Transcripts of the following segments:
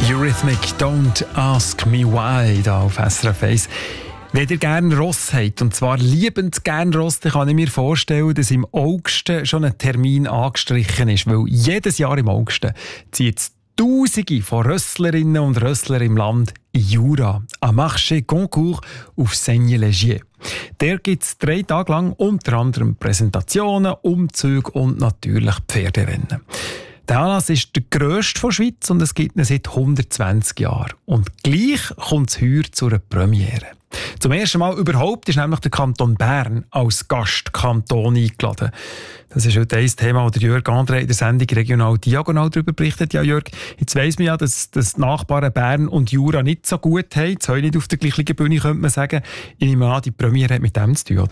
Eurythmic, Don't Ask Me Why, da auf SRF 1. Wenn ihr gerne Ross habt, und zwar liebend gerne Ross, dann kann ich mir vorstellen, dass im August schon ein Termin angestrichen ist, weil jedes Jahr im August zieht es Tausende von Rösslerinnen und Rösslern im Land in Jura, am Marché Concours auf Seigne-Legier. Der gibt es 3 Tage lang unter anderem Präsentationen, Umzüge und natürlich Pferderennen. Der Anlass ist der grösste der Schweiz und es gibt ihn seit 120 Jahren. Und gleich kommt es heuer zu einer Premiere. Zum ersten Mal überhaupt ist nämlich der Kanton Bern als Gastkanton eingeladen. Das ist heute ein Thema, das Jörg André in der Sendung «Regional Diagonal» darüber berichtet. Ja, Jörg, jetzt weiss man ja, dass die Nachbarn Bern und Jura nicht so gut haben. Jetzt heute nicht auf der gleichen Bühne, könnte man sagen. Ich nehme an, die Premiere hat mit dem zu tun, oder?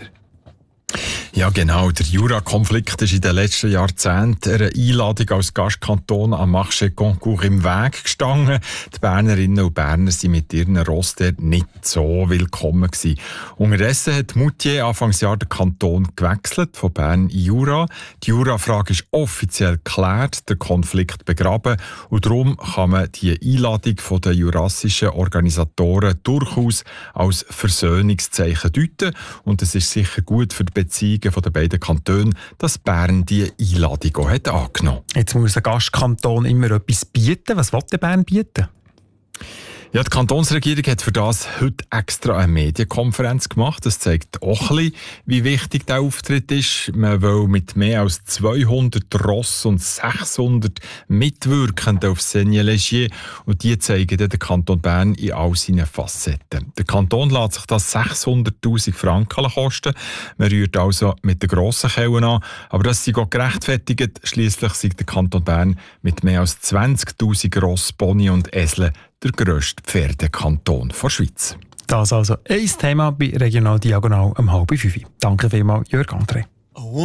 Ja, genau. Der Jura-Konflikt ist in den letzten Jahrzehnten einer Einladung als Gastkanton am Marché Concours im Weg gestanden. Die Bernerinnen und Berner sind mit ihren Ross dort nicht so willkommen gewesen. Unterdessen hat Moutier Anfangsjahr den Kanton gewechselt, von Bern in Jura. Die Jura-Frage ist offiziell geklärt, der Konflikt begraben. Und darum kann man die Einladung der jurassischen Organisatoren durchaus als Versöhnungszeichen deuten. Und es ist sicher gut für die Beziehungen von den beiden Kantonen, dass Bern diese Einladung auch hat angenommen. Jetzt muss ein Gastkanton immer etwas bieten. Was will der Bern bieten? Ja, die Kantonsregierung hat für das heute extra eine Medienkonferenz gemacht. Das zeigt auch ein bisschen, wie wichtig der Auftritt ist. Man will mit mehr als 200 Ross und 600 Mitwirkenden auf Seigne-Legier und die zeigen den Kanton Bern in all seinen Facetten. Der Kanton lässt sich das 600'000 Franken kosten. Man rührt also mit den grossen Kellen an. Aber das sei auch gerechtfertigt. Schliesslich sei der Kanton Bern mit mehr als 20'000 Ross, Pony und Esel der grösste Pferdekanton der Schweiz. Das also ein Thema bei Regional Diagonal um 4:30. Danke vielmals, Jörg André.